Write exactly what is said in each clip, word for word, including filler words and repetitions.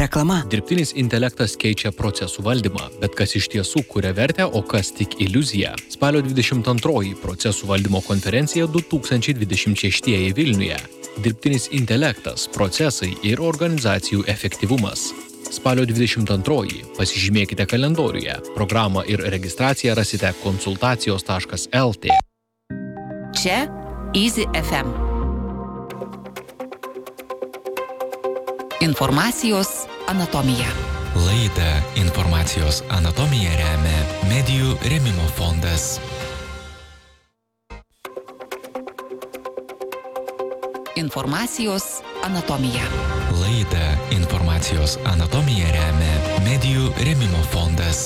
Reklama. Dirbtinis intelektas keičia procesų valdymą, bet kas iš tiesų kuria vertę, o kas tik iliuzija. Spalio dvidešimt antroji procesų valdymo konferencija du tūkstančiai dvidešimt šeštieji Vilniuje. Dirbtinis intelektas, procesai ir organizacijų efektyvumas. Spalio dvidešimt antroji. Pasižymėkite kalendoriuje. Programą ir registraciją rasite konsultacijos taškas el tė. Čia Easy ef em. Informacijos anatomija. Laidą Informacijos anatomija remia Medijų rėmimo fondas. Informacijos anatomija. Laidą Informacijos anatomija remia Medijų rėmimo fondas.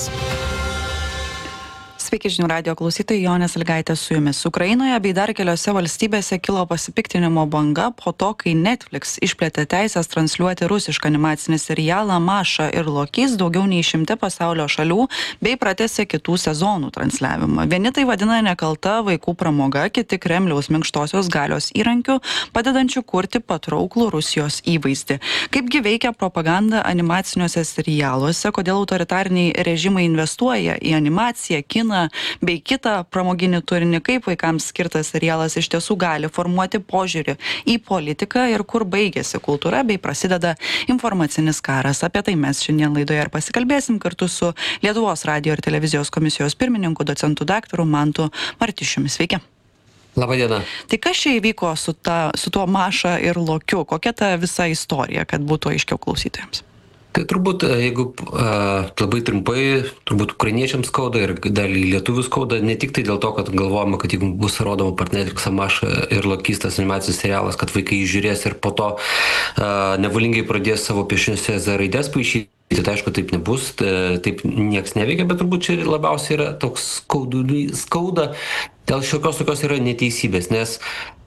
Sveiki žinių radijo klausytojai, Jonė Sąlygaitė su jumis. Ukrainoje bei dar keliose valstybėse kilo pasipiktinimo banga po to, kai Netflix išplėtė teisės transliuoti rusišką animacinį serialą Maša ir Lokys daugiau nei šimte pasaulio šalių bei pratęsė kitų sezonų transliavimą. Vieni tai vadina nekalta vaikų pramoga, kiti Kremliaus minkštosios galios įrankių, padedančių kurti patrauklų Rusijos įvaizdį. Kaipgi veikia propaganda animaciniuose serialuose, kodėl autoritariniai režimai investuoja į animaciją, kiną bei kitą pramoginį turinį, kaip vaikams skirtas serialas iš tiesų gali formuoti požiūrį į politiką ir kur baigėsi kultūra bei prasideda informacinis karas. Apie tai mes šiandien laidoje ir pasikalbėsim kartu su Lietuvos radijo ir televizijos komisijos pirmininku, docentu daktaru Mantu Martišiumi. Sveiki. Labadiena. Tai kas čia įvyko su, ta, su tuo Maša ir Lokiu? Kokia ta visa istorija, kad būtų aiškiau klausytojams? Tai turbūt, jeigu uh, labai trumpai, turbūt ukrainiečiams skauda ir dalį lietuvių skauda, ne tik tai dėl to, kad galvojame, kad jeigu bus rodoma per Netflixą Maša ir Lokys tas animacinis serialas, kad vaikai žiūrės ir po to uh, nevalingai pradės savo piešiniuose Z raidės paišyti. Tai aišku, taip nebus, taip nieks neveikia, bet turbūt čia labiausiai yra toks skaudulį, skauda, dėl šiokios tokios yra neteisybės, nes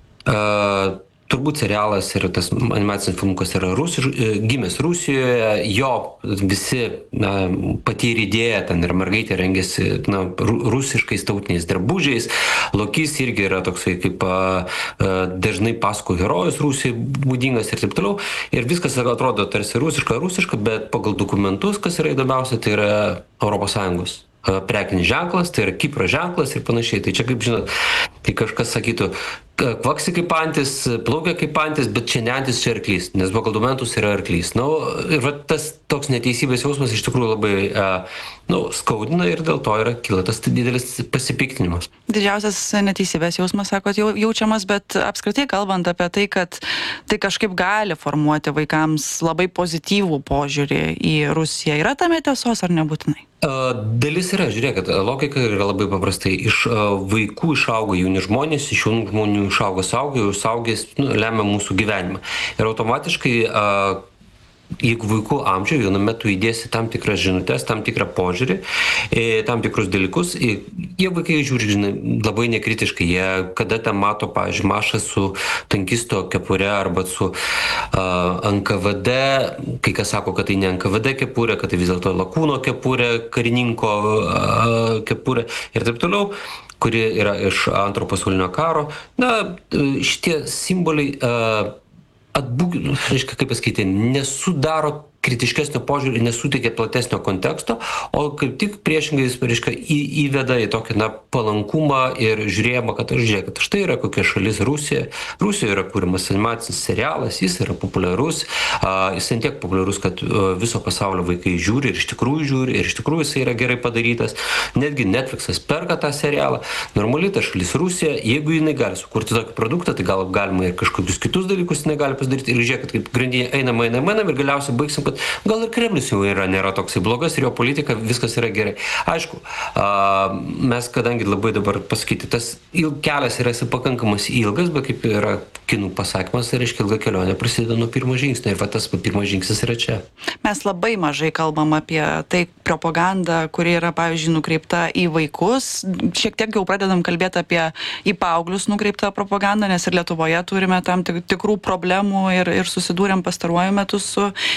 uh, turbūt serialas ir tas animacinis filmukas yra rusiš, gimęs Rusijoje, jo visi na, patyrė idėją, ten ir mergaitė rengėsi na, rusiškais tautiniais drabužiais, Lokys irgi yra toksai kaip a, a, dažnai pasakų herojus Rusijai būdingas ir taip toliau, ir viskas atrodo tarsi rusiška, rusiška, bet pagal dokumentus, kas yra įdomiausia, tai yra Europos Sąjungos prekinis ženklas, tai yra Kipro ženklas ir panašiai. Tai čia, kaip žinot, tai kažkas sakytų, kvaksi kaip antis, plaukia kaip antis, bet čia ne antis, čia arklys, nes pagal dokumentus yra arklys. Nu, ir va, tas toks neteisybės jausmas iš tikrųjų labai nu, skaudina ir dėl to yra kyla tas didelis pasipiktinimas. Didžiausias neteisybės jausmas, sakot, jau, jaučiamas, bet apskritai kalbant apie tai, kad tai kažkaip gali formuoti vaikams labai pozityvų požiūrį į Rusiją. Yra tame tiesos ar nebūtinai? Dalis yra, žiūrėkit, logika yra labai paprastai. Iš vaikų išauga jauni žmonės, iš jaunų žmonių išauga suaugę, ir suaugęs nu, lemia mūsų gyvenimą. Ir automatiškai, jeigu vaikų amžiuje vienu metu įdėsi tam tikras žinutės, tam tikrą požiūrį, tam tikrus dalykus, jie vaikai žiūri žinai, labai nekritiškai. Jie kada ten mato, pavyzdžiui, Mašą su tankisto kepure arba su uh, N K V D, kai kas sako, kad tai ne N K V D kepurė, kad tai vis dėlto lakūno kepurė, karininko uh, kepurė ir taip toliau, kuri yra iš antro pasaulinio karo. Na, šitie simboliai uh, atbūk, reiškia, kaip pasakyti, nesudaro kritiškesnio požiūrį, nesuteikia platesnio konteksto, o kaip tik priešingai jis, reiškia, į, įveda į tokį na, palankumą ir žiūrėjimą, kad aš žiūrėk, kad štai yra kokia šalis Rusija. Rusijoje yra kūrimas animacinis serialas, jis yra populiarus, uh, jis ant tiek populiarus, kad uh, viso pasaulio vaikai žiūri ir iš tikrųjų žiūri ir iš tikrųjų jis yra gerai padarytas. Netgi Netflixas perka tą serialą. Normali ta šalis Rusija, jeigu jinai gali sukurti tokį produktą, tai gal galima ir kažkokius kitus dalykus jinai gali pasidaryti ir žiūrėk, kaip grandinė einama, einama, einama ir galiausiai baigsim, kad gal ir Kremlius jau yra, nėra toksai blogas ir jo politika, viskas yra gerai. Aišku, a, mes kadangi labai dabar pasakyti, tas il, kelias yra pakankamas ilgas, bet kaip yra kinų pasakymas, tai reiškia ilga kelionė prasideda nuo pirmo žingsnio ir va tas pirmas žingsnis yra čia. Mes labai mažai kalbam apie tai propagandą, kuri yra, pavyzdžiui, nukreipta į vaikus. Šiek tiek jau pradedam kalbėti apie į paauglius nukreiptą propagandą, nes ir Lietuvoje turime tam tikrų problemų ir, ir susidūrėm pastaruoju metu su įvairiais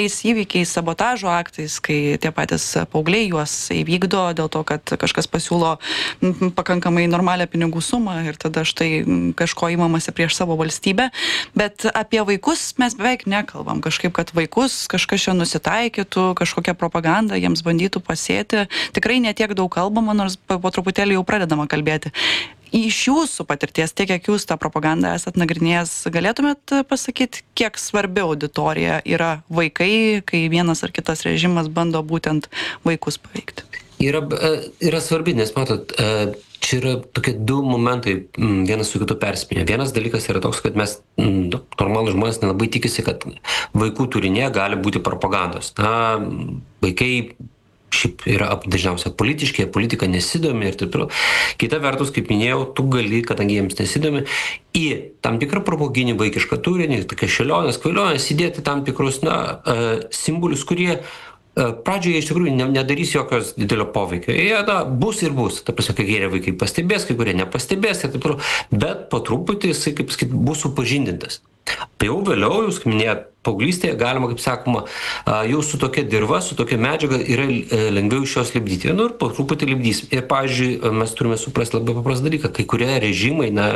tokiais įvykiais, sabotažo aktais, kai tie patys paaugliai juos įvykdo dėl to, kad kažkas pasiūlo pakankamai normalią pinigų sumą ir tada štai kažko įmamasi prieš savo valstybę. Bet apie vaikus mes beveik nekalbam. Kažkaip, kad vaikus kažkas čia nusitaikytų, kažkokią propagandą jiems bandytų pasėti. Tikrai netiek daug kalbama, nors po, po truputėlį jau pradedama kalbėti. Iš jūsų patirties, tiek kiek jūs tą propagandą esat nagrinėjęs, galėtumėt pasakyti, kiek svarbi auditorija yra vaikai, kai vienas ar kitas režimas bando būtent vaikus paveikti? Yra, yra svarbi, nes matot, čia yra tokie du momentai, vienas su kitu perspinė. Vienas dalykas yra toks, kad mes, normalūs žmonės, nelabai tikisi, kad vaikų turinė gali būti propagandos. Na, vaikai šiaip yra dažniausiai politiški, politika nesidomi ir taip toliau. Kita vertus, kaip minėjau, tu gali, kadangi jiems nesidomi, į tam tikrą propaginį vaikišką turinį, tokia šėlionės, kvailionės, įdėti tam tikrus, na, simbolius, kurie pradžioje iš tikrųjų nedarys jokios didelio poveikio. Jie, na, bus ir bus. Ta prasme, kai geri vaikai pastebės, kai kurie nepastebės ir taip toliau. Bet po truputį jisai, kaip sakyt, bus supažindintas. Tai jau vėliau, jūs minėjot, paauglystėje galima, kaip sakoma, jau su tokia dirva, su tokia medžiaga yra lengviau iš jos lipdyti. Nu ir po truputį lipdysim. Ir, pavyzdžiui, mes turime suprasti labai paprastą dalyką, kai kurie režimai, na,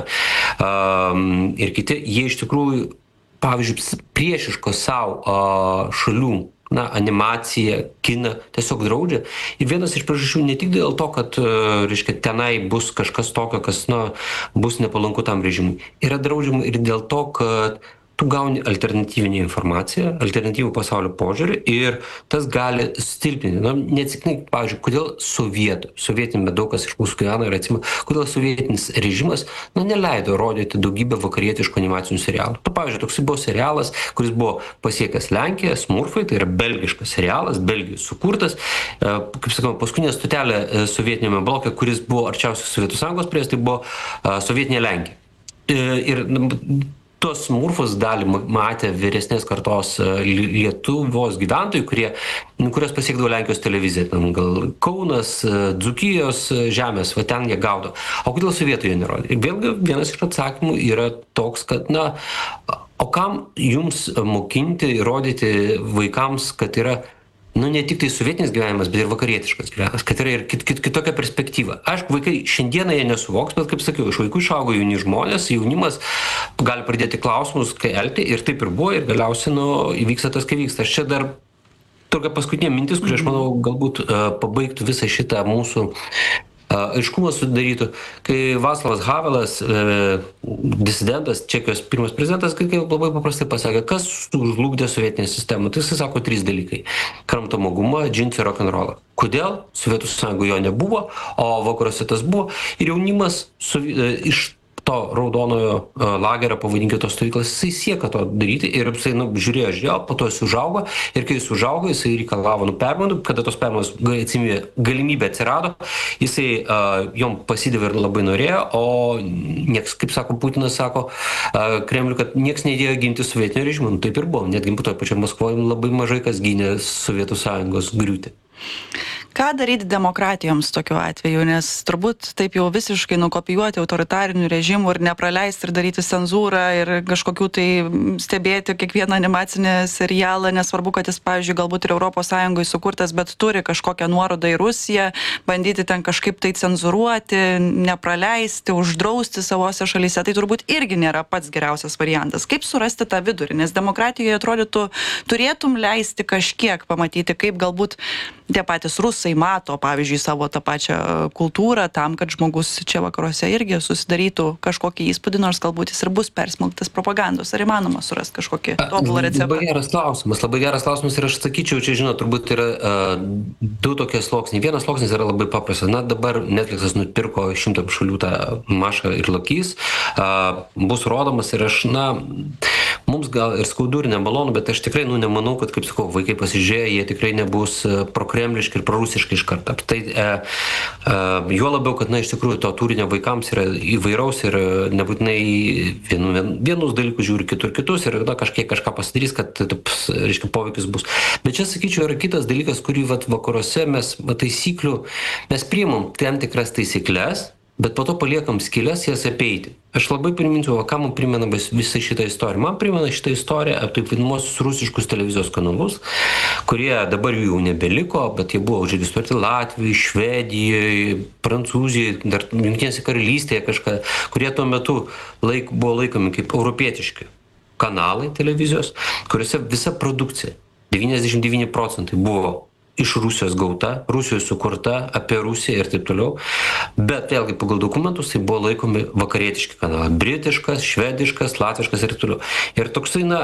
ir kiti, jie iš tikrųjų, pavyzdžiui, priešiškos savo šalių, na, animaciją, kiną tiesiog draudžia. Ir vienas iš priežasčių ne tik dėl to, kad, reiškia, tenai bus kažkas tokio, kas, na, bus nepalanku tam režimui. Yra draudžiama ir dėl to, kad tu gauni alternatyvinę informaciją, alternatyvų pasaulio požiūrį ir tas gali stilpinti. Na, neatsiknai, pavyzdžiui, kodėl sovietų, sovietinė daug kas iš mūsų gyvena ir atsimena, kodėl sovietinis režimas, na, neleido rodyti daugybę vakarietiškų animacinių serialų. Tu, pavyzdžiui, toks buvo serialas, kuris buvo pasiekęs Lenkiją, Smurfai, tai yra belgiškas serialas, Belgijos sukurtas, kaip sakoma, paskutinė stotelė sovietiniame bloke, kuris buvo arčiausiai Sovietų Sąjungos prie, tai buvo sovietinė Lenkija. Ir tuos Smurfus dalį matė vyresnės kartos Lietuvos gyventojai, kurie, kurios pasiekdavo Lenkijos televiziją, tam gal Kaunas, Dzūkijos žemės, va ten jie gaudo. O kodėl sovietų jie nerodė? Ir vėlgi vienas iš atsakymų yra toks, kad, na, o kam jums mokinti, rodyti vaikams, kad yra, nu, ne tik tai sovietinis gyvenimas, bet ir vakarietiškas gyvenimas, kad yra ir kit, kit, kitokia perspektyva. Aišku, vaikai šiandieną jie nesuvoks, bet, kaip sakiau, iš vaikų išaugo jauni žmonės, jaunimas gali pradėti klausimus, kai elgti, ir taip ir buvo, ir galiausiai, nu, įvyksta tas, kai vyksta. Aš čia dar tokia paskutinė mintis, kuri, aš manau, galbūt uh, pabaigtų visą šitą mūsų aiškumą sudarytų, kai Václavas Havelas, e, disidentas, Čekijos pirmas prezidentas, kai labai paprastai pasakė, kas žlugdė sovietinę sistemą. Tai jisai sako trys dalykai. Kramtomogumą, džinsą ir rock'n'rollą. Kodėl? Sovietų sąjungoje jo nebuvo, o vakaruose tas buvo. Ir jaunimas su, e, iš to raudonojo lagerio, pavadinkime tos stovyklas, jisai sieka to daryti ir jisai, nu, žiūrėjo, žiūrėjo, po to jis užaugo ir kai jis užaugo, jisai reikalavo, nu, permainų, kada tos permainos galimybė atsirado, jisai uh, jom pasidavė ir labai norėjo, o nieks, kaip sako Putinas, sako uh, Kremliui, kad nieks neįdėjo ginti sovietinio režimo. Nu, taip ir buvo, netgi po to pačioje Maskvoje labai mažai kas gynė Sovietų sąjungos griūtį. Ką daryti demokratijoms tokiu atveju, nes turbūt taip jau visiškai nukopijuoti autoritarinių režimų ir nepraleisti ir daryti cenzūrą ir kažkokių tai stebėti kiekvieną animacinį serialą, nesvarbu, kad jis, pavyzdžiui, galbūt ir Europos Sąjungoje sukurtas, bet turi kažkokią nuorodą į Rusiją, bandyti ten kažkaip tai cenzūruoti, nepraleisti, uždrausti savose šalyse, tai turbūt irgi nėra pats geriausias variantas. Kaip surasti tą vidurį, nes demokratijoje atrodytų, turėtum leisti kažkiek pamatyti, kaip galbūt tie patys rusai mato, pavyzdžiui, savo tą pačią kultūrą tam, kad žmogus čia vakaruose irgi susidarytų kažkokį įspūdį, nors galbūt jis ir bus persmelktas propagandos. Ar įmanoma surasti kažkokį tobulą receptą? Labai geras klausimas, labai geras klausimas ir aš sakyčiau, čia, žinot, turbūt yra uh, du tokie sluoksniai. Vienas sluoksnis yra labai paprastas. Na, dabar Netflixas nupirko šimtam šalių tą Mašą ir Lokys. Uh, bus rodomas ir aš, na, mums gal ir skaudu ir nemalonu, bet aš tikrai, nu, nemanau, kad, kaip sakau, vaikai pasižiūrėję, jie tikrai nebus prokremliški ir prorusiški iš karto. Tai e, e, juo labiau, kad, na, iš tikrųjų to turinio vaikams yra įvairaus ir nebūtinai vienu, vienus dalykus žiūri, kitur kitus ir, na, kažkiek kažką pasidarys, kad, reiškia, poveikis bus. Bet čia, sakyčiau, yra kitas dalykas, kurį vat, vakaruose mes va, taisyklių, mes priimam tam tikras taisyklės, bet po to paliekam skylės jas apeiti. Aš labai priminsiu, ką man primena visą šitą istoriją. Man primena šitą istoriją apie taip vadinamosius rusiškus televizijos kanalus, kurie dabar jų jau nebeliko, bet jie buvo užregistruoti Latvijoje, Švedijoje, Prancūzijoje, dar Jungtinėse karalystėje kažką, kurie tuo metu laik, buvo laikomi kaip europietiški kanalai televizijos, kuriuose visa produkcija, devyniasdešimt devyni procentai buvo iš Rusijos gauta, Rusijoje sukurta, apie Rusiją ir taip toliau. Bet vėlgi pagal dokumentus tai buvo laikomi vakarietiški kanalai. Britiškas, švediškas, latviškas ir taip toliau. Ir toksai, na,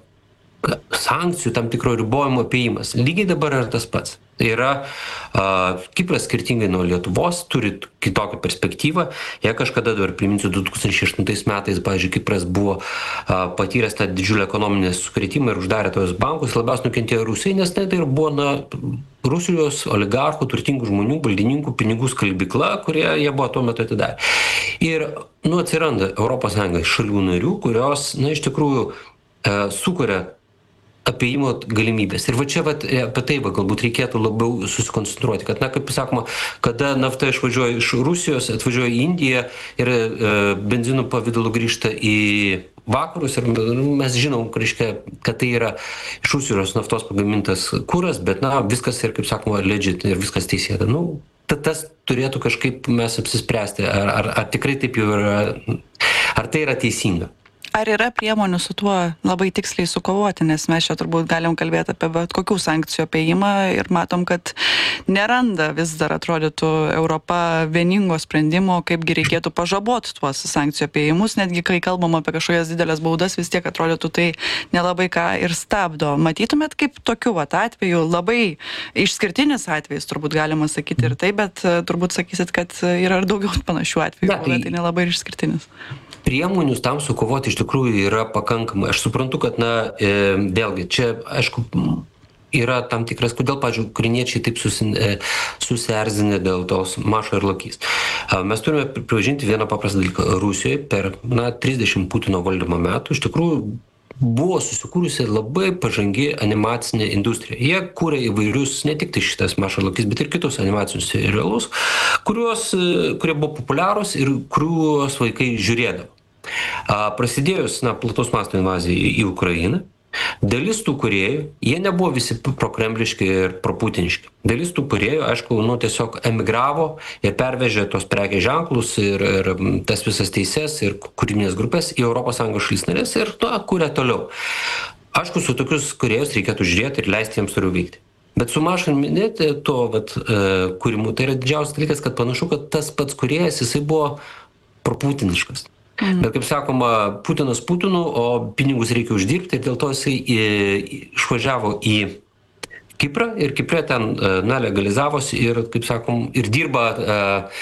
sankcijų tam tikro ribojimo apėjimas. Lygiai dabar yra tas pats. Yra uh, Kipras skirtingai nuo Lietuvos, turi kitokią perspektyvą. Jei kažkada, dabar priminsiu, du tūkstančiai aštuntais metais, pavyzdžiui, Kipras buvo uh, patyręs tą didžiulę ekonominę sukretimą ir uždarė tos bankus, labiausiai nukentėjo Rusai, nes tai ir buvo na, Rusijos oligarchų, turtingų žmonių, valdininkų pinigų skalbykla, kurie jie buvo tuo metu atidarę. Ir nu, atsiranda Europos Sąjungos šalių narių, kurios, na, iš tikrųjų uh, sukuria apėjimo galimybės. Ir va čia va, apie tai va, galbūt reikėtų labiau susikoncentruoti, kad, na, kaip sakoma, kada nafta išvažiuoja iš Rusijos, atvažiuoja į Indiją ir e, benzinų pavidalu grįžta į vakarus ir mes žinom, kad tai yra iš Rusijos naftos pagamintas kuras, bet, na, viskas ir, kaip sakoma, legit ir viskas teisėta. Nu, tas turėtų kažkaip mes apsispręsti, ar, ar, ar tikrai taip jau yra, ar tai yra teisinga. Ar yra priemonių su tuo labai tiksliai sukovoti, nes mes čia turbūt galim kalbėti apie bet kokių sankcijų apėjimą ir matom, kad neranda vis dar atrodytų Europa vieningo sprendimo, kaipgi reikėtų pažaboti tuos sankcijų apėjimus, netgi kai kalbam apie kažkokias didelės baudas, vis tiek atrodytų tai nelabai ką ir stabdo. Matytumėt kaip tokiu vat atveju, labai išskirtinis atvejis, turbūt galima sakyti ir tai, bet turbūt sakysit, kad yra ir daugiau panašių atvejų, bet tai nelabai ir išskirtinis. Priemonių tam sukovoti iš tikrųjų yra pakankamai. Aš suprantu, kad, na, e, vėlgi, čia, aišku, yra tam tikras, kodėl, pavyzdžiui, ukrainiečiai taip susi, e, susierzinę dėl tos Mašo ir Lokys. E, mes turime pripažinti vieną paprastą dalyką. Rusijoje per, na, trisdešimt Putino valdymo metų iš tikrųjų buvo susikūrusi labai pažangi animacinė industrija. Jie kūrė įvairius, ne tik tai šitas Mašo Lokys, bet ir kitus animacinius serialus, kuriuos, kurie buvo populiarūs ir kuriuos vaikai žiūrėdavo. A, prasidėjus, na, platus masto invazijai į Ukrainą, dalis tų kūrėjų, jie nebuvo visi prokremliški ir proputiniški. Dalis tų kūrėjų, aišku, nu, tiesiog emigravo ir pervežė tos prekės ženklus ir, ir tas visas teises ir kūrybinės grupės į Europos Sąjungos šalis narės ir, na, kūrė toliau. Aišku, su tokius kūrėjus reikėtų žiūrėti ir leisti jiems toliau veikti. Bet su Maša minėti to vat, kūrimu, tai yra didžiausias dalykas, kad panašu, kad tas pats kūrėjas, jisai buvo proputiniškas. Mm. Bet, kaip sakoma, Putinas Putinu, o pinigus reikia uždirbti ir dėl to jisai išvažiavo į Kiprą ir Kiprė ten, na, legalizavosi ir, kaip sakom, ir dirba uh,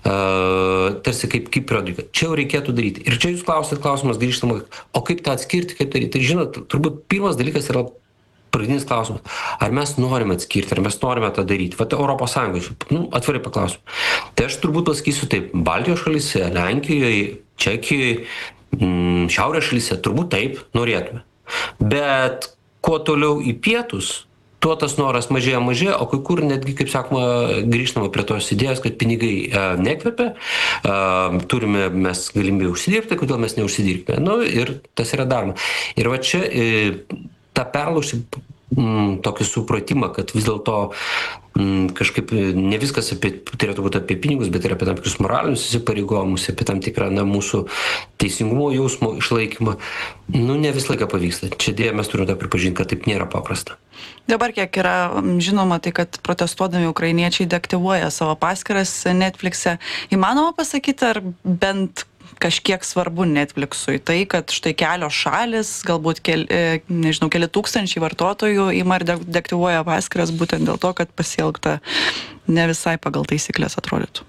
uh, tarsi kaip Kipro. Čia jau reikėtų daryti. Ir čia jūs klausėt klausimas grįžtamą, o kaip tą atskirti, kaip daryti. Tai žinot, turbūt pirmas dalykas yra pradinis klausimas, ar mes norime atskirti, ar mes norime tą daryti. Vat Europos Sąjungoje, nu, atvirai paklausiu. Tai aš turbūt pasakysiu taip, Baltijos šalyse, Lenkijoje, Čekijoje, m, Šiaurės šalyse, turbūt taip norėtume. Bet kuo toliau į pietus, tuo tas noras mažėja, mažėja, o kai kur netgi, kaip sakoma, grįžtama prie tos idėjos, kad pinigai e, nekvepia, e, turime mes galimybę užsidirbti, kodėl mes neužsidirbime. Nu, ir tas yra daroma. Ir va čia e, tą perlaužti m, tokį supratimą, kad vis dėlto m, kažkaip ne viskas apie, turėtų būti apie pinigus, bet ir apie tam tikrus moralinius įsipareigojimus, apie tam tikrą na, mūsų teisingumo jausmo išlaikymą. Nu, ne visą laiką pavyksta. Čia dėja mes turime pripažinti, kad taip nėra paprasta. Dabar kiek yra žinoma, tai kad protestuodami ukrainiečiai deaktyvuoja savo paskyras Netflix'e. Įmanoma pasakyti, ar bent kažkiek svarbu Netflix'ui tai, kad štai kelios šalis, galbūt keli, nežinau, keli tūkstančiai vartotojų ima ir deaktyvuoja paskyras būtent dėl to, kad pasielgta ne visai pagal taisyklės atrodytų.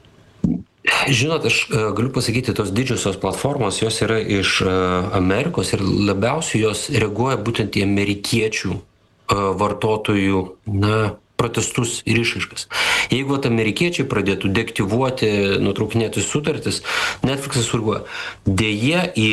Žinot, aš galiu pasakyti, tos didžiosios platformos, jos yra iš Amerikos ir labiausiai jos reaguoja būtent į amerikiečių vartotojų, na, protestus ir išraiškas. Jeigu amerikiečiai pradėtų deaktyvuoti, nutraukinėti sutartis, Netflix'as sureaguoja. Deja, į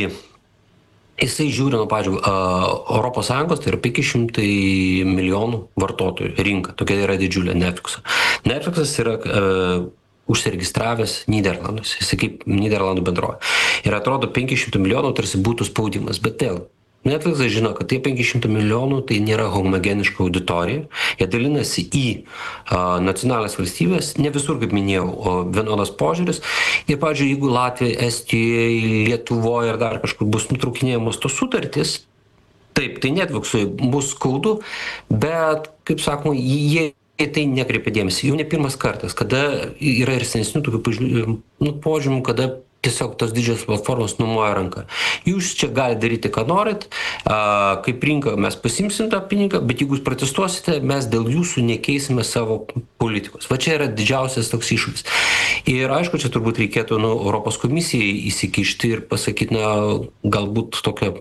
jisai žiūri, nu, pavyzdžiui, Europos Sąjungos, tai yra penki šimtai milijonų vartotojų rinka. Tokia yra didžiulė Netflix'o. Netflix'as yra uh, užsiregistravęs Nyderlanduose, jis kaip Nyderlandų bendrovė. Ir atrodo penki šimtai milijonų tarsi būtų spaudimas, bet vėl Netflixas žino, kad tie penki šimtai milijonų tai nėra homogeniška auditorija, jie dalinasi į a, nacionalinės valstybės, ne visur, kaip minėjau, o vienodas požiūris. Ir, pavyzdžiui, jeigu Latvija, Estija, Lietuvoje ir dar kažkur bus nutraukinėjamos tos sutartys, taip, tai Netflixui bus skaudu, bet, kaip sakoma, jie į tai nekreipia dėmesį. Jau ne pirmas kartas, kada yra ir senesnių tokių nu, požymų, kada tiesiog tos didžios platformos numoja ranką. Jūs čia gali daryti, ką norit, a, kaip rinka mes pasimsim tą pinigą, bet jeigu jūs protestuosite, mes dėl jūsų nekeisime savo politikos. Va čia yra didžiausias toks iššūkis. Ir aišku, čia turbūt reikėtų nu, Europos komisijai įsikišti ir pasakyti, na, galbūt tokią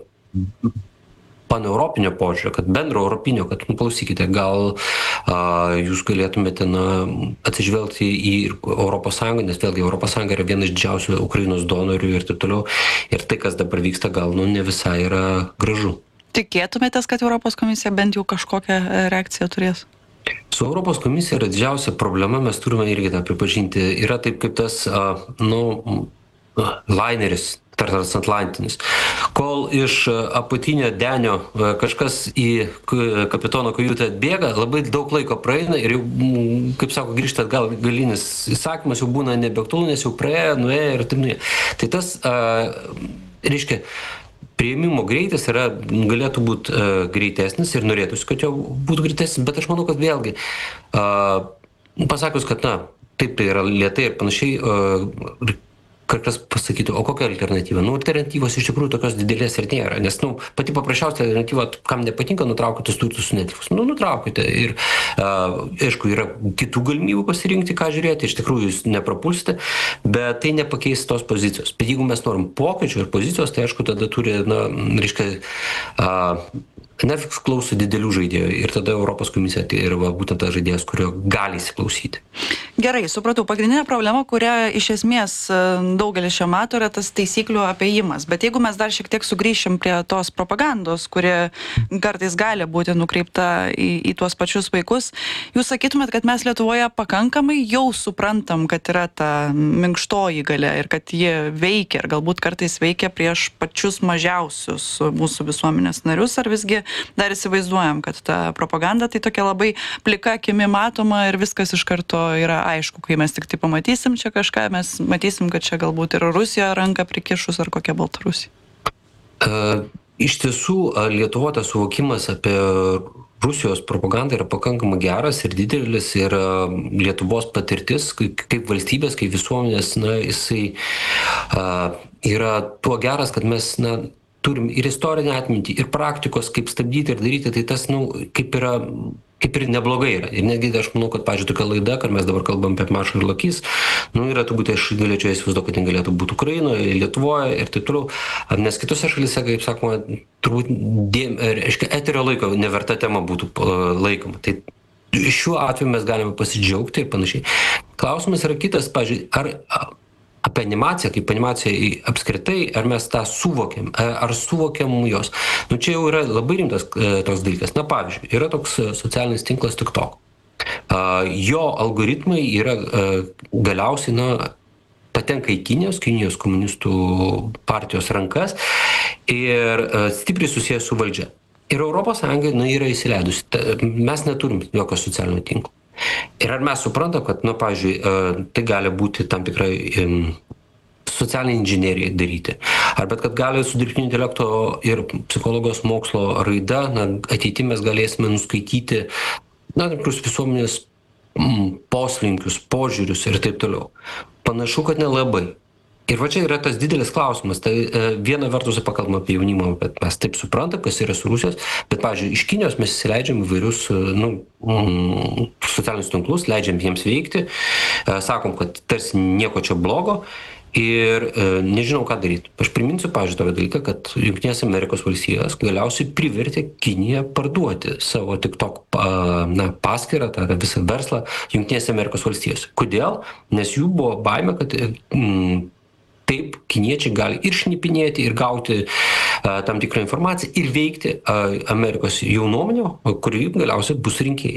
paneuropinio požiūrio, kad bendro europinio, kad nu, klausykite, gal a, jūs galėtumėte na, atsižvelgti į Europos Sąjungą, nes vėlgi Europos Sąjunga yra viena iš didžiausių Ukrainos donorių ir taip toliau. Ir tai, kas dabar vyksta, gal nu, ne visai yra gražu. Tikėtumėtės, kad Europos komisija bent jau kažkokią reakciją turės? Su Europos komisija yra didžiausia problema, mes turime irgi tą pripažinti. Yra taip kaip tas, a, nu, laineris, transatlantinis. Kol iš apatinio denio kažkas į kapitono kajutę atbėga, labai daug laiko praeina ir jau, kaip sako, grįžta atgal galinis įsakymas, jau būna nebeaktualu, nes jau praėjo, nuėjo ir taip nuėjo. Tai tas, a, reiškia, priėmimo greitis yra, galėtų būti a, greitesnis ir norėtųsi, kad jau būtų greitesnis, bet aš manau, kad vėlgi, a, pasakius, kad na, taip tai yra lėtai ir panašiai, a, kažkas pasakytų, o kokia alternatyva? Nu, alternatyvos iš tikrųjų tokios didelės ir nėra, nes, nu, pati paprasčiausia alternatyva, kam nepatinka, nutraukite sutartį su Netflix. Nu, nutraukite. Ir, uh, aišku, yra kitų galimybių pasirinkti, ką žiūrėti, iš tikrųjų jūs neprapulsite, bet tai nepakeis tos pozicijos. Bet jeigu mes norim pokyčių ir pozicijos, tai aišku, tada turi, na, reiškia, uh, Netflix klauso didelių žaidėjų ir tada Europos komisija tai yra va, būtent tas žaidėjas, kurio gali įsiklausyti. Gerai, supratau. Pagrindinė problema, kurią iš esmės daugelis čia mato, yra tas taisyklių apėjimas. Bet jeigu mes dar šiek tiek sugrįšim prie tos propagandos, kuri kartais gali būti nukreipta į, į tuos pačius vaikus, jūs sakytumėt, kad mes Lietuvoje pakankamai jau suprantam, kad yra ta minkštoji galia ir kad ji veikia ir galbūt kartais veikia prieš pačius mažiausius mūsų visuomenės narius, ar visgi dar įsivaizduojam, kad ta propaganda tai tokia labai plika akimi matoma ir viskas iš karto yra aišku, kai mes tik tai pamatysim čia kažką, mes matysim, kad čia galbūt ir Rusija ranką prikišus ar kokia Baltarusija. Uh, iš tiesų, Lietuvo tas suvokimas apie Rusijos propaganda yra pakankamai geras ir didelis ir Lietuvos patirtis kaip, kaip valstybės, kaip visuomenės, na, jisai uh, yra tuo geras, kad mes, na, turim ir istorinę atmintį, ir praktikos, kaip stabdyti ir daryti, tai tas, nu, kaip yra, kaip ir neblogai yra. Ir netgi aš manau, kad, pavyzdžiui, tokia laida, kad mes dabar kalbam apie Mašą ir Lokys, nu, yra turbūt, aš galėčiau įsivaizduoti, kad ten galėtų būti Ukrainoje, Lietuvoje ir taip toliau, nes kitose šalyse, kaip sakoma, turbūt dėm, reiškia, eterio laiko neverta tema būtų laikoma. Tai šiuo atveju mes galime pasidžiaugti ir panašiai. Klausimas yra kitas, pavyzdžiui, ar apie animaciją, kaip animacija apskritai, ar mes tą suvokiam, ar suvokiam jos. Nu, čia jau yra labai rimtas toks dalykas. Na, pavyzdžiui, yra toks socialinis tinklas TikTok. Jo algoritmai yra galiausiai, na, patenka į Kinijos, Kinijos komunistų partijos rankas ir stipriai susijęs su valdžia. Ir Europos Sąjunga, na, yra įsileidusi. Mes neturim jokio socialinio tinklo. Ir ar mes suprantam, kad, nu, pavyzdžiui, tai gali būti tam tikrai socialinė inžinerija daryti. Ar bet kad gali su dirbtinio intelekto ir psichologijos mokslo raida, na, ateityje mes galėsime nuskaityti, na, tikrus visuomenės poslinkius, požiūrius ir taip toliau. Panašu, kad nelabai. Ir va čia yra tas didelis klausimas. Tai e, viena vertus pakalbam apie jaunimą, bet mes taip suprantam, kas yra su Rusijos, bet, pavyzdžiui, iš Kinijos mes įsileidžiam įvairius, nu, mm, socialinius tinklus, leidžiam jiems veikti, e, sakom, kad tarsi nieko čia blogo ir e, nežinau, ką daryti. Aš priminsiu, pavyzdžiui, tokį dalyką, kad Jungtinės Amerikos valstijos galiausiai privertė Kiniją parduoti savo TikTok pa, na, paskyrą, tą visą verslą Jungtinės Amerikos valstijos. Kodėl? Nes jų buvo baimė, kad mm, taip kiniečiai gali ir šnipinėti, ir gauti uh, tam tikrą informaciją, ir veikti uh, Amerikos jaunuomenio, kuri galiausiai bus rinkėjai.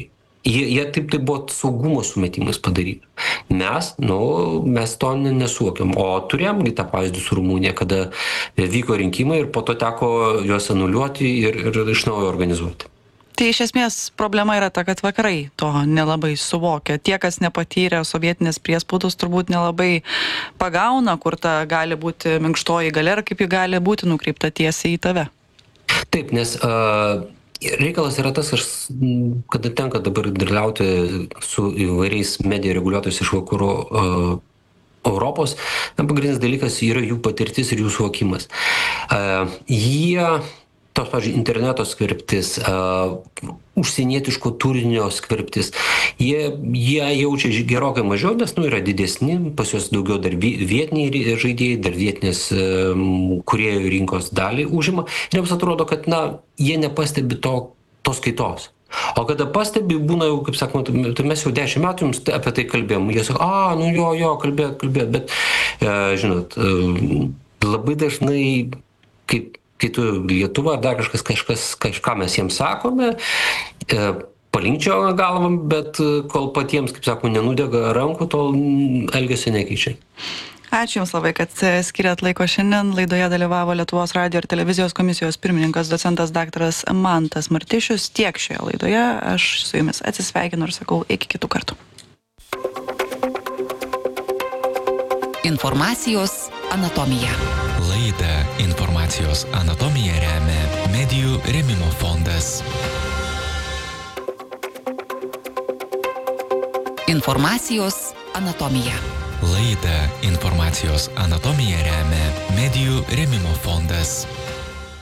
Jie, jie taip tai buvo saugumo sumetimas padaryti. Mes, nu, mes to nesuvokiam. O turėjomgi tą pavyzdį su Rumunija, kada vyko rinkimai ir po to teko juos anuliuoti ir, ir iš naujo organizuoti. Tai iš esmės problema yra ta, kad vakarai to nelabai suvokia. Tie, kas nepatyrė sovietinės priespaudos, turbūt nelabai pagauna, kur ta gali būti minkštoji galia ir kaip ji gali būti nukreipta tiesiai į tave. Taip, nes uh, reikalas yra tas, aš, kada tenka dabar dalyvauti su įvairiais medijų reguliuotojais iš vakarų uh, Europos, pagrindinis dalykas yra jų patirtis ir jų suvokimas. Uh, jie tos, pavyzdžiui, interneto skverbtis, uh, užsienietiško turinio skverbtis, jie, jie jaučia gerokai mažiau, nes nu, yra didesni, pas juos daugiau dar vietiniai žaidėjai, dar vietinės um, kūrėjų rinkos dalį užima. Ir jiems atrodo, kad na, jie nepastebi to, tos kaitos. O kada pastebi, būna jau, kaip sakoma, tai mes jau dešimt metų jums apie tai kalbėjom. Jie sako, a, nu jo, jo, kalbėt, kalbėt, bet, uh, žinot, uh, labai dažnai, kaip kai tu Lietuva ar dar kažkas, kažkas, kažką mes jiems sakome, e, palinkčio galvam, bet kol patiems, kaip sakoma, nenudega rankų, tol elgesio nekeičia. Ačiū Jums labai, kad skiriat laiko šiandien. Laidoje dalyvavo Lietuvos radijo ir televizijos komisijos pirmininkas docentas daktaras Mantas Martišius. Tiek šioje laidoje. Aš su Jumis atsisveikinu ir sakau iki kitų kartų. Informacijos anatomija. Laidą Informacijos anatomija remia Medijų rėmimo fondas. Informacijos anatomija. Laidą Informacijos anatomija remia Medijų rėmimo fondas.